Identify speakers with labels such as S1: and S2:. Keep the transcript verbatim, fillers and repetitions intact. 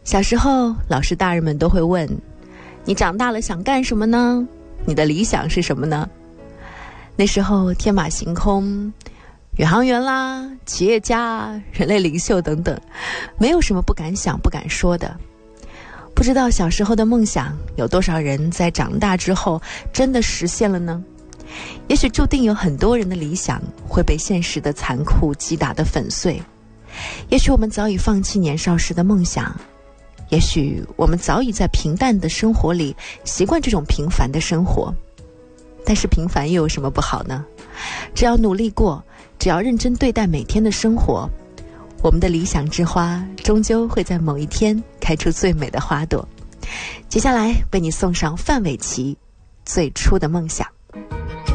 S1: 小时候，老师大人们都会问，你长大了想干什么呢？你的理想是什么呢？那时候天马行空，宇航员啦，企业家，人类领袖等等，没有什么不敢想不敢说的。不知道小时候的梦想有多少人在长大之后真的实现了呢？也许注定有很多人的理想会被现实的残酷击打得粉碎，也许我们早已放弃年少时的梦想，也许我们早已在平淡的生活里习惯这种平凡的生活。但是平凡又有什么不好呢？只要努力过，只要认真对待每天的生活，我们的理想之花终究会在某一天开出最美的花朵。接下来为你送上范玮琪最初的梦想。